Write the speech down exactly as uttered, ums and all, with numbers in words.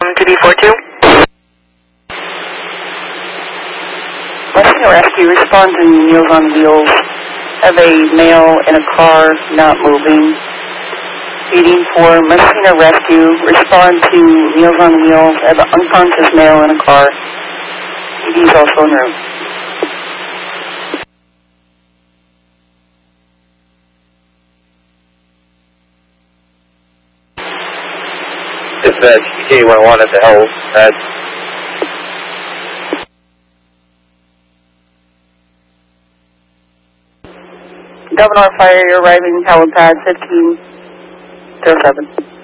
two D four two. Messina Rescue, respond to Meals on Wheels. Have a male in a car not moving. Feeding for Messina Rescue, respond to Meals on Wheels. Have an unconscious male in a car. He is also en route. Dispatch, K one one at the help. That's Governor Fire, you're arriving, helipad fifteen oh seven.